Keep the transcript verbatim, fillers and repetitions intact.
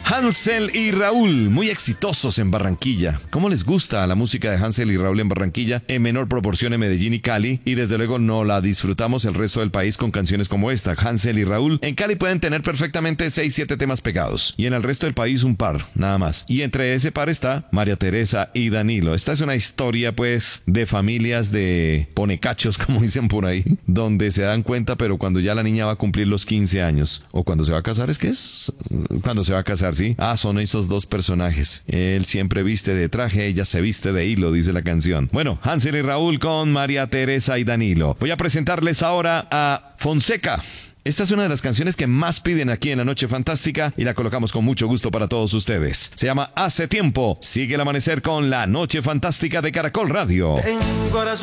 Hansel y Raúl, muy exitosos en Barranquilla. ¿Cómo les gusta la música de Hansel y Raúl en Barranquilla? En menor proporción en Medellín y Cali, y desde luego no la disfrutamos el resto del país con canciones como esta. Hansel y Raúl en Cali pueden tener perfectamente seis siete temas pegados, y en el resto del país un par, nada más. Y entre ese par está María Teresa y Danilo. Esta es una historia pues de familias de ponecachos, como dicen por ahí, donde se dan cuenta pero cuando ya la niña va a cumplir los quince años, o cuando se va a casar, ¿es que es? Cuando se va a casar, ¿sí? Ah, son esos dos personajes. Él siempre viste de traje, ella se viste de hilo, dice la canción. Bueno, Hansel y Raúl con María Teresa y Danilo. Voy a presentarles ahora a Fonseca. Esta es una de las canciones que más piden aquí en La Noche Fantástica y la colocamos con mucho gusto para todos ustedes. Se llama Hace Tiempo. Sigue el amanecer con La Noche Fantástica de Caracol Radio.